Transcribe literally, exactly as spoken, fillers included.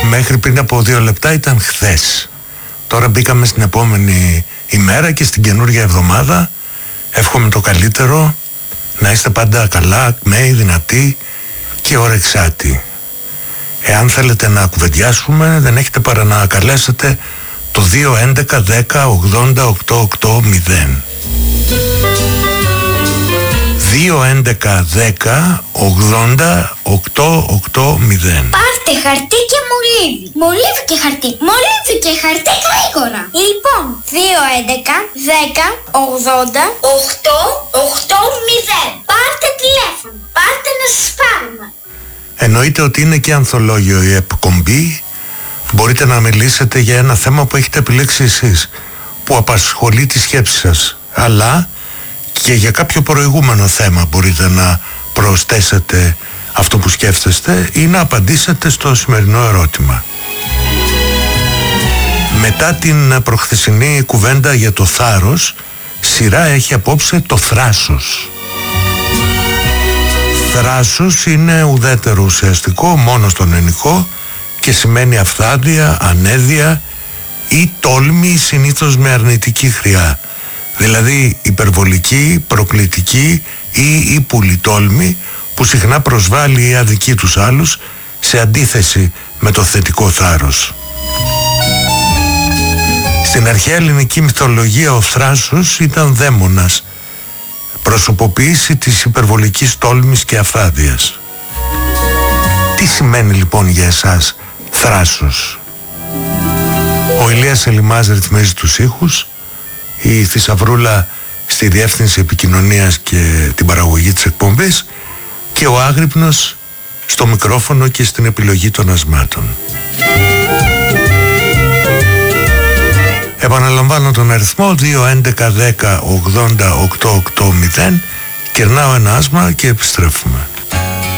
μέχρι πριν από δύο λεπτά ήταν χθες. Τώρα μπήκαμε στην επόμενη ημέρα και στην καινούργια εβδομάδα. Εύχομαι το καλύτερο, να είστε πάντα καλά, κμαίοι, δυνατοί και ορεξάτοι. Εάν θέλετε να κουβεντιάσουμε, δεν έχετε παρά να καλέσετε το δύο έντεκα δέκα ογδόντα οκτώ ογδόντα. δύο έντεκα δέκα ογδόντα οκτώ ογδόντα. Πάρτε χαρτί και μολύβι. Μολύβι και χαρτί. Μολύβι και χαρτί γρήγορα. Λοιπόν, δύο έντεκα δέκα ογδόντα οκτώ ογδόντα. Πάρτε τηλέφωνο. Πάρτε να σας πάρουμε. Εννοείται ότι είναι και ανθολόγιο η εκπομπή. Μπορείτε να μιλήσετε για ένα θέμα που έχετε επιλέξει εσείς, που απασχολεί τη σκέψη σας, αλλά και για κάποιο προηγούμενο θέμα μπορείτε να προσθέσετε αυτό που σκέφτεστε ή να απαντήσετε στο σημερινό ερώτημα. Μετά την προχθεσινή κουβέντα για το θάρρος, σειρά έχει απόψε το θράσος. Θράσος είναι ουδέτερο ουσιαστικό, μόνο στον ελληνικό, και σημαίνει αυθάδεια, ανέδεια ή τόλμη, συνήθως με αρνητική χρειά. Δηλαδή υπερβολική, προκλητική ή ύπουλη τόλμη που συχνά προσβάλλει ή αδικεί τους άλλους, σε αντίθεση με το θετικό θάρρος. Στην αρχαία ελληνική μυθολογία ο θράσος ήταν δαίμονας, προσωποποίηση της υπερβολικής τόλμης και αυθάδειας. Τι σημαίνει λοιπόν για εσάς θράσος? Ο Ηλίας Ελιμάς ρυθμίζει τους ήχους, η Θησαυρούλα στη διεύθυνση επικοινωνίας και την παραγωγή της εκπομπής, και ο Άγρυπνος στο μικρόφωνο και στην επιλογή των ασμάτων. Επαναλαμβάνω τον αριθμό δύο έντεκα δέκα ογδόντα οκτώ ογδόντα. Κερνάω ένα άσμα και επιστρέφουμε.